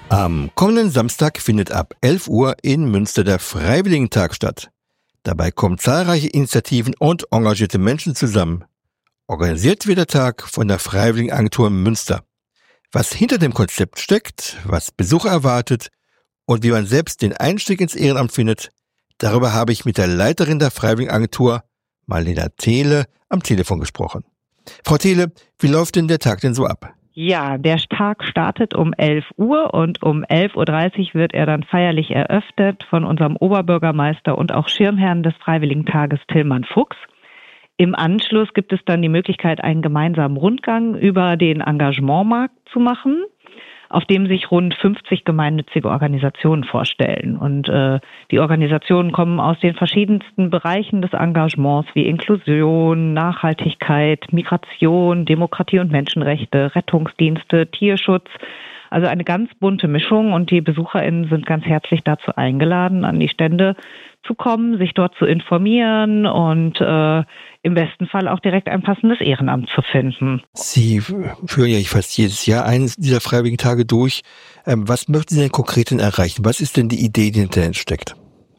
Am kommenden Samstag findet ab 11 Uhr in Münster der Freiwilligentag statt. Dabei kommen zahlreiche Initiativen und engagierte Menschen zusammen. Organisiert wird der Tag von der Freiwilligenagentur Münster. Was hinter dem Konzept steckt, was Besucher erwartet und wie man selbst den Einstieg ins Ehrenamt findet, darüber habe ich mit der Leiterin der Freiwilligenagentur, Marlena Thiele, am Telefon gesprochen. Frau Thiele, wie läuft denn der Tag denn so ab? Ja, der Tag startet um 11 Uhr und um 11.30 Uhr wird er dann feierlich eröffnet von unserem Oberbürgermeister und auch Schirmherrn des Freiwilligentages Tillmann Fuchs. Im Anschluss gibt es dann die Möglichkeit, einen gemeinsamen Rundgang über den Engagementmarkt zu machen, auf dem sich rund 50 gemeinnützige Organisationen vorstellen. Und die Organisationen kommen aus den verschiedensten Bereichen des Engagements wie Inklusion, Nachhaltigkeit, Migration, Demokratie und Menschenrechte, Rettungsdienste, Tierschutz. Also eine ganz bunte Mischung, und die BesucherInnen sind ganz herzlich dazu eingeladen, an die Stände zu kommen, sich dort zu informieren und im besten Fall auch direkt ein passendes Ehrenamt zu finden. Sie führen ja fast jedes Jahr eines dieser freiwilligen Tage durch. Was möchten Sie denn konkret erreichen? Was ist denn die Idee, die dahinter steckt?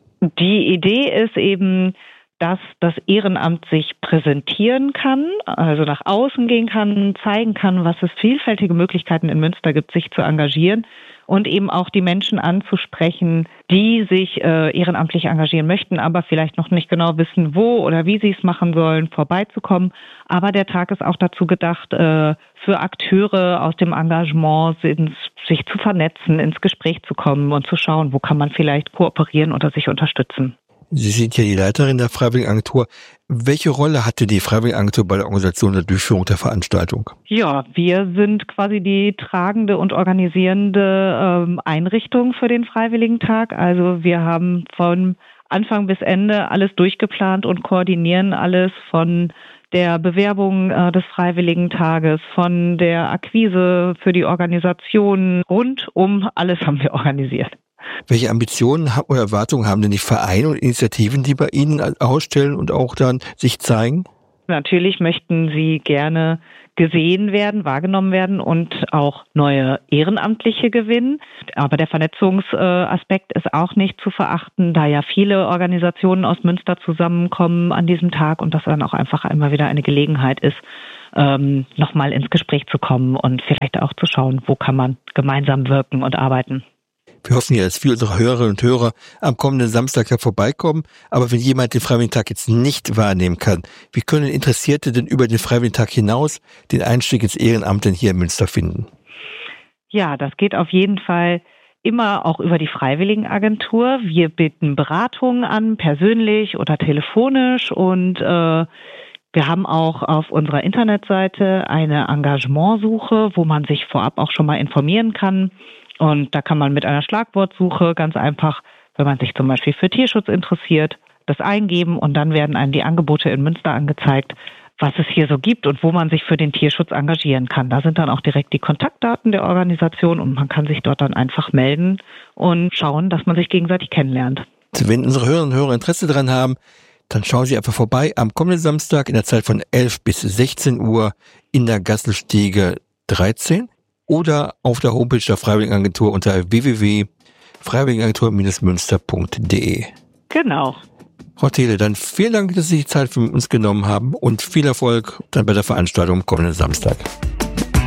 Die Idee ist eben, dass das Ehrenamt sich präsentieren kann, also nach außen gehen kann, zeigen kann, was es vielfältige Möglichkeiten in Münster gibt, sich zu engagieren und eben auch die Menschen anzusprechen, die sich ehrenamtlich engagieren möchten, aber vielleicht noch nicht genau wissen, wo oder wie sie es machen sollen, vorbeizukommen. Aber der Tag ist auch dazu gedacht, für Akteure aus dem Engagement sich zu vernetzen, ins Gespräch zu kommen und zu schauen, wo kann man vielleicht kooperieren oder sich unterstützen. Sie sind ja die Leiterin der Freiwilligenagentur. Welche Rolle hatte die Freiwilligenagentur bei der Organisation der Durchführung der Veranstaltung? Ja, wir sind quasi die tragende und organisierende Einrichtung für den Freiwilligentag. Also wir haben von Anfang bis Ende alles durchgeplant und koordinieren alles, von der Bewerbung des Freiwilligentages, von der Akquise für die Organisation, rundum alles haben wir organisiert. Welche Ambitionen oder Erwartungen haben denn die Vereine und Initiativen, die bei Ihnen ausstellen und auch dann sich zeigen? Natürlich möchten sie gerne gesehen werden, wahrgenommen werden und auch neue Ehrenamtliche gewinnen. Aber der Vernetzungsaspekt ist auch nicht zu verachten, da ja viele Organisationen aus Münster zusammenkommen an diesem Tag und das dann auch einfach immer wieder eine Gelegenheit ist, nochmal ins Gespräch zu kommen und vielleicht auch zu schauen, wo kann man gemeinsam wirken und arbeiten. Wir hoffen ja, dass viele unserer Hörerinnen und Hörer am kommenden Samstag ja vorbeikommen. Aber wenn jemand den Freiwilligentag jetzt nicht wahrnehmen kann, wie können Interessierte denn über den Freiwilligentag hinaus den Einstieg ins Ehrenamt denn hier in Münster finden? Ja, das geht auf jeden Fall immer auch über die Freiwilligenagentur. Wir bieten Beratungen an, persönlich oder telefonisch, und wir haben auch auf unserer Internetseite eine Engagementsuche, wo man sich vorab auch schon mal informieren kann. Und da kann man mit einer Schlagwortsuche ganz einfach, wenn man sich zum Beispiel für Tierschutz interessiert, das eingeben, und dann werden einem die Angebote in Münster angezeigt, was es hier so gibt und wo man sich für den Tierschutz engagieren kann. Da sind dann auch direkt die Kontaktdaten der Organisation und man kann sich dort dann einfach melden und schauen, dass man sich gegenseitig kennenlernt. Wenn unsere Hörerinnen und Hörer Interesse daran haben, dann schauen Sie einfach vorbei am kommenden Samstag in der Zeit von 11 bis 16 Uhr in der Gasselstege 13. Oder auf der Homepage der Freiwilligenagentur unter www.freiwilligenagentur-münster.de. Genau. Frau Thiele, dann vielen Dank, dass Sie die Zeit für uns genommen haben und viel Erfolg dann bei der Veranstaltung am kommenden Samstag.